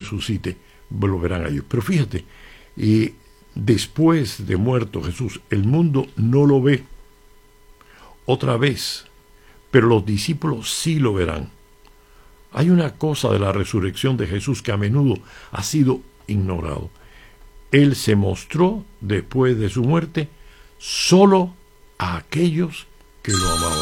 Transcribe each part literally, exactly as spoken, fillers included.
resucite, lo verán a ellos. Pero fíjate, y después de muerto Jesús, el mundo no lo ve otra vez, pero los discípulos sí lo verán. Hay una cosa de la resurrección de Jesús que a menudo ha sido ignorado. Él se mostró después de su muerte solo a aquellos que lo amaban.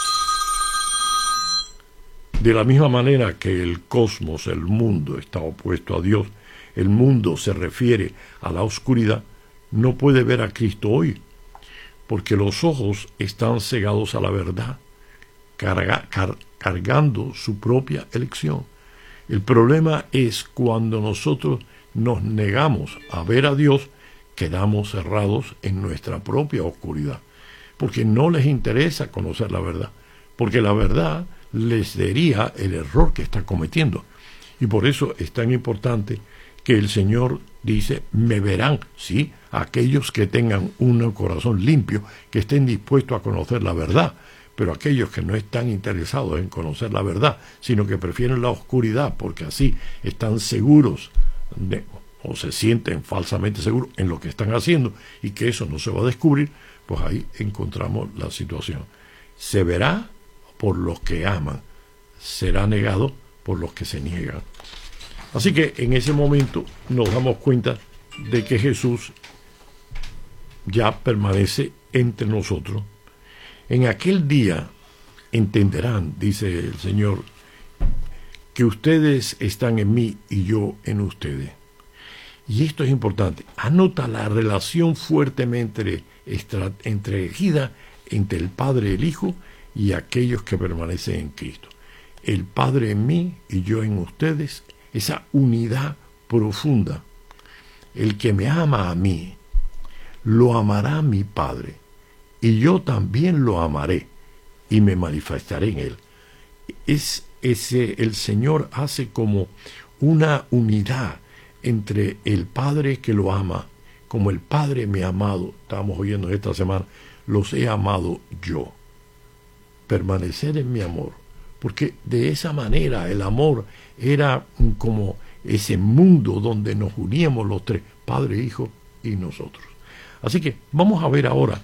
De la misma manera que el cosmos, el mundo, está opuesto a Dios, el mundo se refiere a la oscuridad, no puede ver a Cristo hoy, porque los ojos están cegados a la verdad, carga, car, cargando su propia elección. El problema es cuando nosotros nos negamos a ver a Dios, quedamos cerrados en nuestra propia oscuridad, porque no les interesa conocer la verdad, porque la verdad les diría el error que están cometiendo. Y por eso es tan importante que el Señor dice, me verán, sí, aquellos que tengan un corazón limpio, que estén dispuestos a conocer la verdad, pero aquellos que no están interesados en conocer la verdad, sino que prefieren la oscuridad, porque así están seguros de, o se sienten falsamente seguros en lo que están haciendo, y que eso no se va a descubrir, pues ahí encontramos la situación. Se verá por los que aman, será negado por los que se niegan. Así que en ese momento nos damos cuenta de que Jesús ya permanece entre nosotros. En aquel día entenderán, dice el Señor, que ustedes están en mí y yo en ustedes. Y esto es importante. Anota la relación fuertemente entregida entre el Padre y el Hijo y aquellos que permanecen en Cristo. El Padre en mí y yo en ustedes, esa unidad profunda. El que me ama a mí, lo amará mi Padre, y yo también lo amaré, y me manifestaré en él. Es ese, el Señor hace como una unidad entre el Padre que lo ama, como el Padre me ha amado, estábamos oyendo esta semana, los he amado yo. Permanecer en mi amor, porque de esa manera el amor era como ese mundo donde nos uníamos los tres, Padre, Hijo y nosotros. Así que vamos a ver ahora